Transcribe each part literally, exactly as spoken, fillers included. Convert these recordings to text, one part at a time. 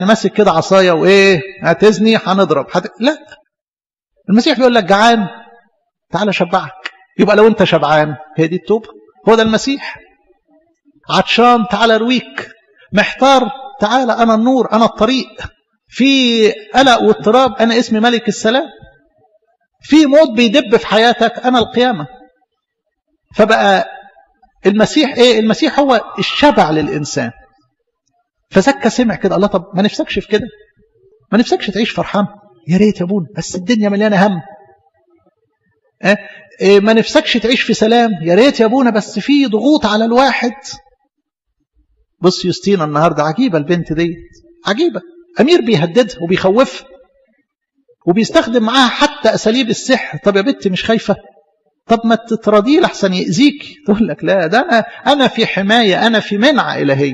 ماسك كده عصايه وايه هتزني هنضرب حت... لا، المسيح بيقول لك جعان تعالى شبعك. يبقى لو انت شبعان هي دي التوبه، هو ده المسيح. عطشان تعالى رويك، محتار تعالى انا النور انا الطريق، في قلق واضطراب انا اسمي ملك السلام، في موت بيدب في حياتك انا القيامه. فبقى المسيح ايه؟ المسيح هو الشبع للانسان. فزكى سمع كده، الله طب ما نفسكش في كده؟ ما نفسكش تعيش فرحان؟ يا ريت يا ابونا بس الدنيا مليانه هم. اه؟ إيه ما نفسكش تعيش في سلام؟ يا ريت يا ابونا بس في ضغوط على الواحد. بص يوستينا النهارده عجيبه، البنت دي عجيبه، امير بيهددها وبيخوفها وبيستخدم معاها حتى اساليب السحر. طب يا بنت مش خايفه؟ طب ما تتراضيه لحسن يأذيك. تقول لك لا، ده انا انا في حمايه، انا في منعه الهيه.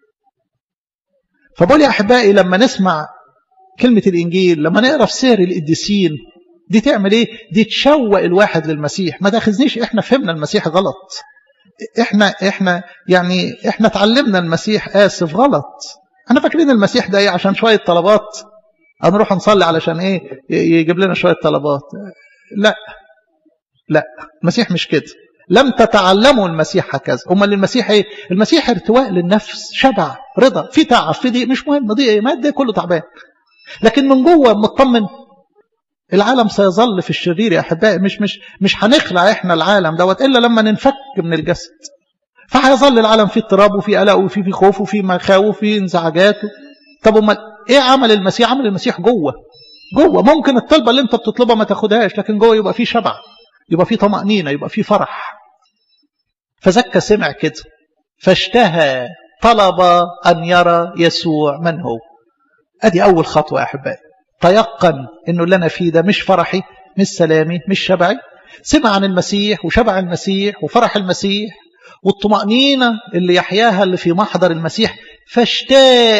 فبقول يا احبائي لما نسمع كلمه الانجيل، لما نقرا في سير القديسين، دي تعمل ايه؟ دي تشوق الواحد للمسيح. ما تاخذنيش احنا فهمنا المسيح غلط، احنا احنا يعني احنا اتعلمنا المسيح اسف غلط. احنا فاكرين المسيح ده ايه؟ عشان شويه طلبات هنروح نصلي علشان ايه؟ يجيب لنا شويه طلبات. لا لا، المسيح مش كده. لم تتعلموا المسيح هكذا. امال المسيح ايه؟ المسيح ارتواء للنفس، شبع، رضا، في تعب، في ضيق، مش مهم ضيق ايه، ما ده كله تعبان، لكن من جوه مطمن. العالم سيظل في الشرير يا احبائي، مش مش مش هنخلع احنا العالم دوت الا لما ننفك من الجسد. فهيظل العالم فيه اضطراب وفيه قلق وفيه في خوف وفيه مخاوف وفيه انزعاجات. طب امال ايه عمل المسيح؟ عمل المسيح جوه جوه. ممكن الطلبه اللي انت بتطلبها ما تاخدهاش، لكن جوه يبقى فيه شبع، يبقى فيه طمأنينة، يبقى فيه فرح. فزكى سمع كده فاشتهى، طلب أن يرى يسوع من هو. أدي أول خطوة يا أحبائي، تيقن إنه اللي أنا فيه ده مش فرحي، مش سلامي، مش شبعي. سمع عن المسيح وشبع المسيح وفرح المسيح والطمأنينة اللي يحياها اللي في محضر المسيح، فاشتاق.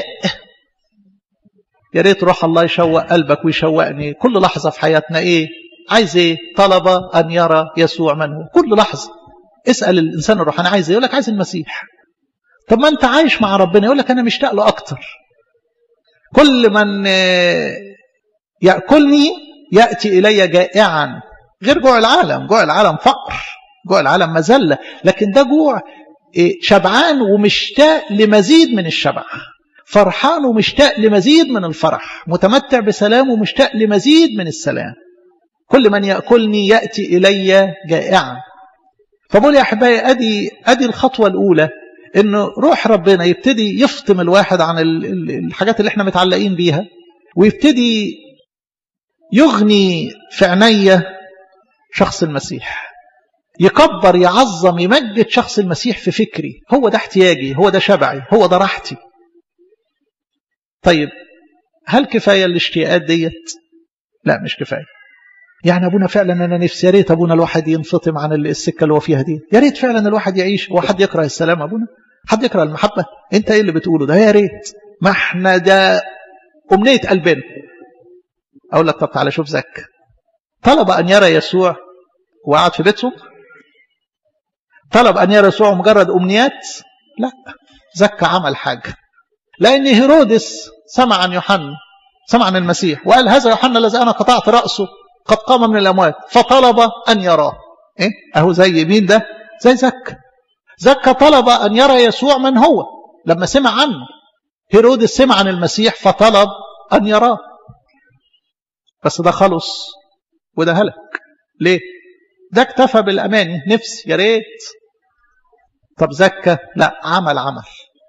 يا ريت روح الله يشوق قلبك ويشوقني كل لحظة في حياتنا. إيه عايز؟ إيه؟ طلب أن يرى يسوع من هو. كل لحظة اسأل الإنسان الروحاني عايز إيه؟ يقول لك عايز المسيح. طب ما أنت عايش مع ربنا، يقول لك أنا مشتاق له أكتر. كل من يأكلني يأتي إلي جائعا. غير جوع العالم، جوع العالم فقر، جوع العالم مذلة، لكن ده جوع شبعان ومشتاق لمزيد من الشبع، فرحان ومشتاق لمزيد من الفرح، متمتع بسلام ومشتاق لمزيد من السلام. كل من يأكلني يأتي إلي جائعا. فبقول يا أحبائي أدي, أدي الخطوة الأولى، إنه روح ربنا يبتدي يفطم الواحد عن الحاجات اللي احنا متعلقين بيها، ويبتدي يغني في عينيا شخص المسيح، يكبر يعظم يمجد شخص المسيح في فكري. هو ده احتياجي، هو ده شبعي، هو ده راحتي. طيب هل كفاية الاشتياقات ديت؟ لا مش كفاية. يعني أبونا فعلا أنا نفسي، يا ريت أبونا الواحد ينفطم عن السكة اللي هو فيها دي، يا ريت فعلا الواحد يعيش. هو حد يكره السلام أبونا؟ حد يكره المحبة؟ أنت إيه اللي بتقوله ده؟ يا ريت. ما احنا ده أمنية قلبنا. أقول لك طب تعالى شوف زكى، طلب أن يرى يسوع وقعد في بيته؟ طلب أن يرى يسوع مجرد أمنيات؟ لا، زكى عمل حاجة. لأن هيرودس سمع عن يوحنا، سمع عن المسيح وقال هذا يوحنا الذي أنا قطعت رأسه قد قام من الأموات، فطلب أن يراه. إيه؟ أهو زي مين ده؟ زي زكى. زكى طلب أن يرى يسوع من هو لما سمع عنه. هيرودس سمع عن المسيح فطلب أن يراه، بس ده خلص وده هلك. ليه؟ ده اكتفى بالأماني، نفس يا ريت. طب زكى لا، عمل عمل.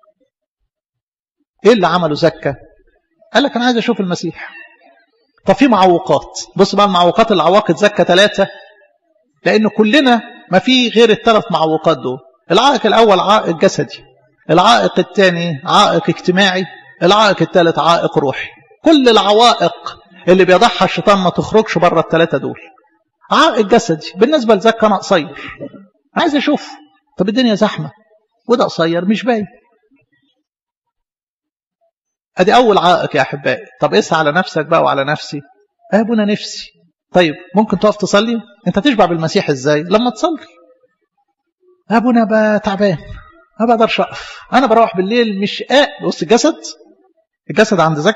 ايه اللي عمله زكى؟ قال لك انا عايز اشوف المسيح. طب في معوقات، بص بقى المعوقات اللي عوقت زكى ثلاثة، لأن كلنا ما في غير الثلاث معوقات دول. العائق الأول عائق جسدي، العائق الثاني عائق اجتماعي، العائق الثالث عائق روحي. كل العوائق اللي بيضعها الشيطان ما تخرجش بره الثلاثة دول. عائق جسدي بالنسبة لزكى، أنا قصير عايز أشوف. طب الدنيا زحمة وده قصير مش باين. ادي اول عائق يا احبائي. طب اسعى على نفسك بقى وعلى نفسي. يا ابونا نفسي. طيب ممكن تقف تصلي؟ انت تشبع بالمسيح ازاي؟ لما تصلي. يا ابونا بقى تعبان، ما بقدرش اقف، انا بروح بالليل مش قاق. بص الجسد الجسد عند